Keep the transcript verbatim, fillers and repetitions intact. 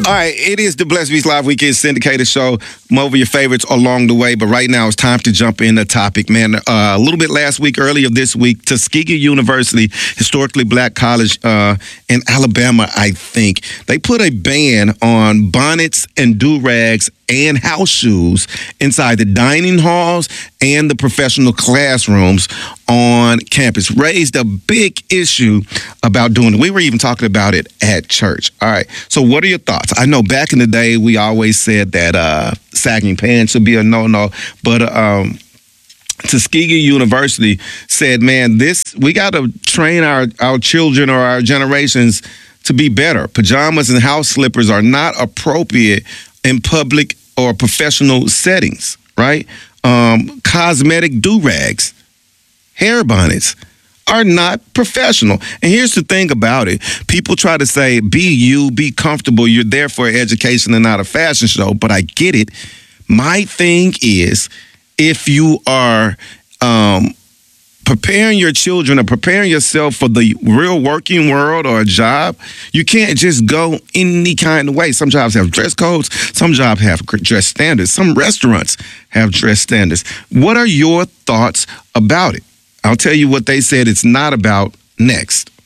All right, it is the Blessed Beats Live Weekend syndicated show. Some of your favorites along the way, but right now it's time to jump in the topic, man. Uh, a little bit last week, earlier this week, Tuskegee University, historically black college uh, in Alabama, I think, they put a ban on bonnets and do-rags and house shoes inside the dining halls and the professional classrooms on campus. Raised a big issue about doing it. We were even talking about it at church. All right, so what are your thoughts? I know back in the day, we always said that uh, sagging pants should be a no-no, but um, Tuskegee University said, man, this we got to train our, our children or our generations to be better. Pajamas and house slippers are not appropriate in public or professional settings, right? Um, cosmetic do-rags, hair bonnets are not professional. And here's the thing about it. People try to say, be you, be comfortable. You're there for education and not a fashion show, but I get it. My thing is, if you are um, preparing your children or preparing yourself for the real working world or a job, you can't just go any kind of way. Some jobs have dress codes. Some jobs have dress standards. Some restaurants have dress standards. What are your thoughts about it? I'll tell you what they said it's not about next.